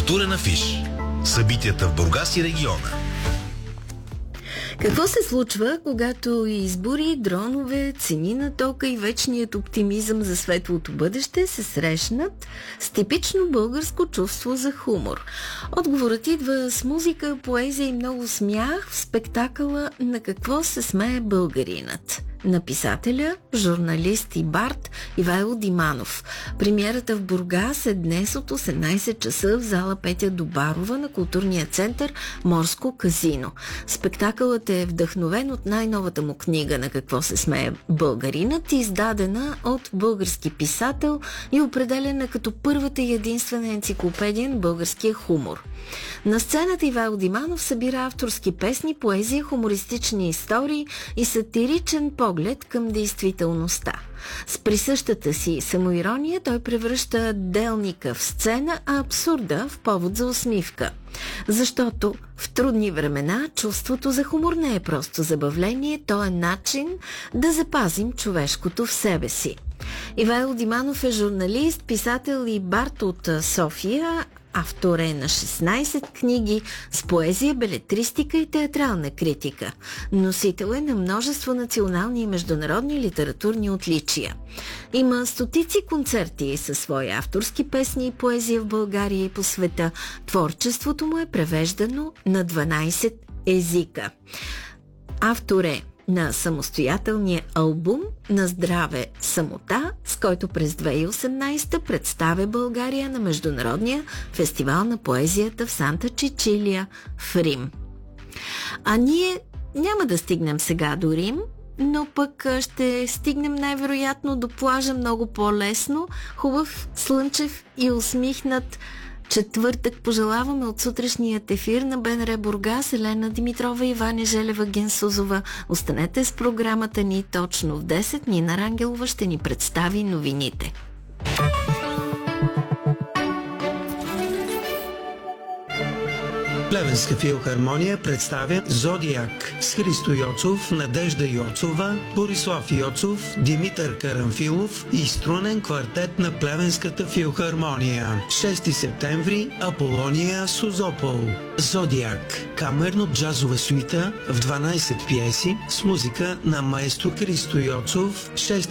Културен афиш. Събитията в Бургас и региона. Какво се случва, когато избори, дронове, цени на тока и вечният оптимизъм за светлото бъдеще се срещнат с типично българско чувство за хумор? Отговорът идва с музика, поезия и много смях в спектакъла "На какво се смее българинът" на писателя, журналист и бард Ивайло Диманов. Премиерата в Бургас е днес от 18 часа в зала Петя Добарова на културния център Морско казино. Спектакълът е вдъхновен от най-новата му книга "На какво се смее българинът", издадена от български писател и определена като първата и единствена енциклопедия на българския хумор. На сцената Ивайло Диманов събира авторски песни, поезия, хумористични истории и сатиричен поглед към действителността. С присъщата си самоирония той превръща делника в сцена, а абсурда в повод за усмивка. Защото в трудни времена чувството за хумор не е просто забавление, то е начин да запазим човешкото в себе си. Ивайло Диманов е журналист, писател и бард от София. Автор е на 16 книги с поезия, белетристика и театрална критика. Носител е на множество национални и международни литературни отличия. Има стотици концерти със свои авторски песни и поезия в България и по света. Творчеството му е превеждано на 12 езика. Автор е на самостоятелния албум "На здраве самота", с който през 2018 представя България на Международния фестивал на поезията в Санта Чичилия в Рим. А ние няма да стигнем сега до Рим, но пък ще стигнем най-вероятно до плажа много по-лесно. Хубав, слънчев и усмихнат четвъртък пожелаваме от сутрешният ефир на БНР Бургас. Елена Димитрова и Ваня Желева-Генсузова. Останете с програмата ни точно в 10. Нина Рангелова ще ни представи новините. Плевенска филхармония представя "Зодиак" с Христо Йоцов, Надежда Йоцова, Борислав Йоцов, Димитър Карамфилов и струнен квартет на Плевенската филхармония. 6 септември, Аполония, Созопол. "Зодиак" – камерно-джазова суита в 12 пиеси с музика на маестро Христо Йоцов. 6